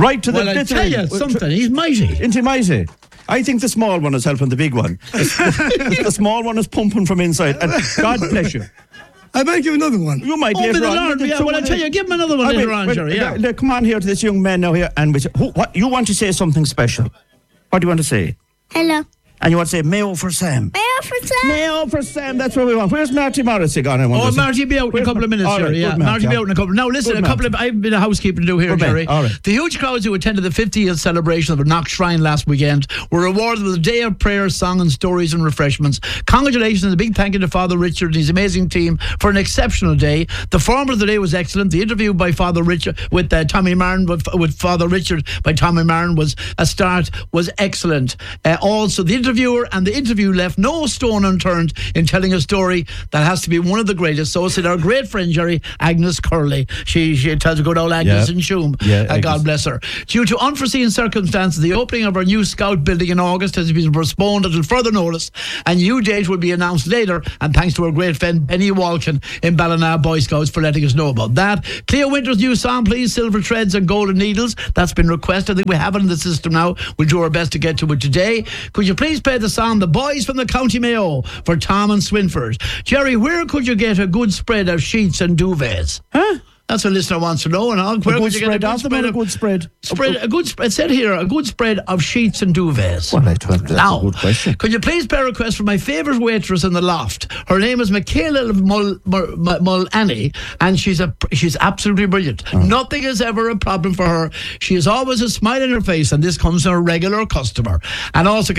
right to the Well, I tell you something, he's mighty. Isn't he mighty? I think the small one is helping the big one. The small one is pumping from inside. And God bless you. I might give another one. You might later the on. Lord, well, I tell you, give him another one later on, Jerry. Yeah. Come on here to this young man now here, and we say, what you want to say something special? What do you want to say? Hello. And you want to say Mayo for Sam. Mayo for Sam. Mayo for Sam. That's what we want. Where's Marty Morrissey gone? Marty will be out in a couple of minutes, Jerry. Yeah, Marty will be out in a couple. Now listen, I've been a housekeeping to do here, Jerry. All right. The huge crowds who attended the 50th celebration of the Knock Shrine last weekend were rewarded with a day of prayer, song, and stories and refreshments. Congratulations and a big thank you to Father Richard and his amazing team for an exceptional day. The format of the day was excellent. The interview by Father Richard with Tommy Martin, with Father Richard by Tommy Martin was excellent. Also, the interviewer and the interview left no stone unturned in telling a story that has to be one of the greatest. So said our great friend Jerry, Agnes Curley. She tells good old Agnes in Shoom. God bless her. Due to unforeseen circumstances, the opening of our new Scout building in August has been postponed until further notice, and new date will be announced later. And thanks to our great friend Benny Walken in Ballina Boy Scouts for letting us know about that. Cleo Winter's new song, please, Silver Threads and Golden Needles. That's been requested. I think we have it in the system now. We'll do our best to get to it today. Could you please play the song The Boys from the County Mayo for Tom and Swinford? Jerry, where could you get a good spread of sheets and duvets? Huh? That's what a listener wants to know. And where could you get a good spread? A good spread. A good spread. It said here, a good spread of sheets and duvets. Well, that's a good question. Could you please play a request for my favourite waitress in the loft? Her name is Michaela Mulany, and she's absolutely brilliant. Nothing is ever a problem for her. She has always a smile on her face, and this comes from a regular customer. And also,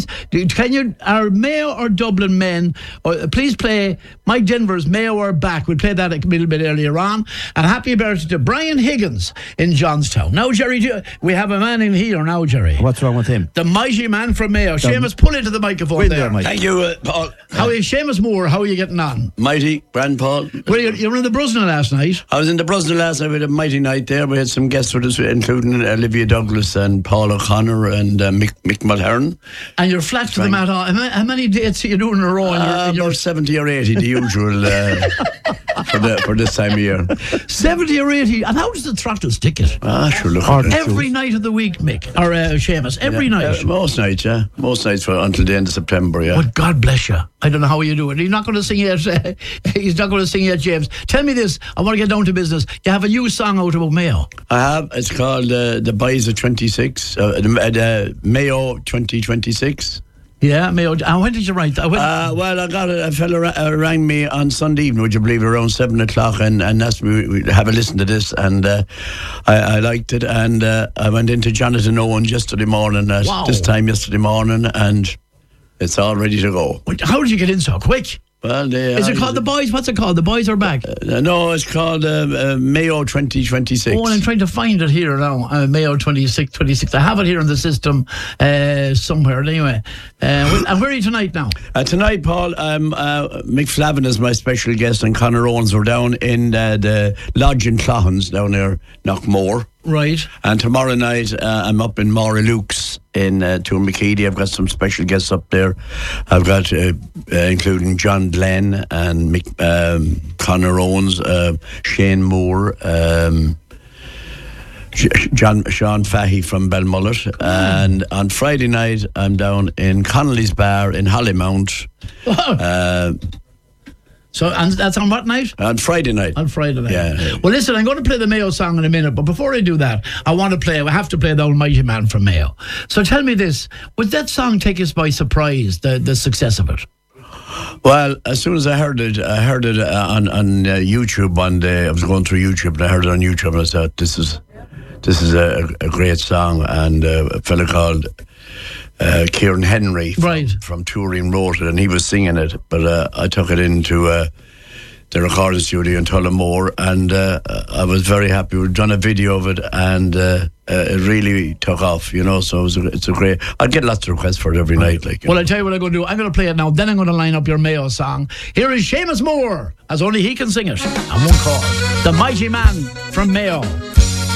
our Mayo or Dublin men, please play Mike Denver's Mayo or Back. We'll play that a little bit earlier on. And happy birthday to Brian Higgins in Johnstown. Now, Jerry, we have a man in here now, Jerry. What's wrong with him? The mighty man from Mayo. Seamus, pull into the microphone there. Thank you, Paul. How is Seamus Moore? How are you getting on? Mighty, Grand Paul. Well, you were in the Brusna last night. I was in the Brusna last night. We had a mighty night there. We had some guests with us, including Olivia Douglas and Paul O'Connor and Mick Mulhern. And you're flat to the mat. How many dates are you doing in a row? About 70 or 80, the usual for this time of year. 70 or 80. And how does the throttle stick it? Sure, look. Every night of the week, Mick. Or Seamus. Every night. Most nights, yeah. Most nights until the end of September, yeah. But God bless you. I don't know how you do it. He's not going to sing yet. He's not going to sing yet, James. Tell me this. I want to get down to business. You have a new song out about Mayo. I have. It's called The Boys of 26. Mayo 2026. Yeah, Mayo. And when did you write that? Well, I got a fella rang me on Sunday evening, would you believe, around 7 o'clock and asked me to have a listen to this, and I liked it, and I went into Jonathan Owen yesterday morning at this time yesterday morning, and it's all ready to go. How did you get in so quick? Well, is it called The Boys? What's it called? The Boys Are Back? No, it's called Mayo 2026. Oh, and I'm trying to find it here now. Mayo 26. I have it here in the system somewhere. Anyway, and where are you tonight now? Tonight, Paul, Mick Flavin is my special guest, and Conor Owens. We're down in the Lodge in Clohans down there, Knockmore. Right. And tomorrow night, I'm up in Mora Luke's in Tourmakeedy. I've got some special guests up there. I've got, including John Glenn and Conor Owens, Shane Moore, Sean Fahey from Belmullet. And on Friday night, I'm down in Connolly's Bar in Hollymount. So, and that's on what night? On Friday night. On Friday night. Yeah. Well, listen, I'm going to play the Mayo song in a minute, but before I do that, I have to play the Almighty Man from Mayo. So tell me this, would that song take us by surprise, the success of it? Well, as soon as I heard it on YouTube one day. I was going through YouTube and I heard it on YouTube, and I thought, this is a great song, and a fella called Kieran Henry from Turin wrote it, and he was singing it, but I took it into the recording studio in Tullamore, and I was very happy. We'd done a video of it, and it really took off, so it's a great. I'd get lots of requests for it every night. Well, I'll tell you what I'm going to do. I'm going to play it now, then I'm going to line up your Mayo song. Here is Seamus Moore, as only he can sing it, and one called The Mighty Man from Mayo.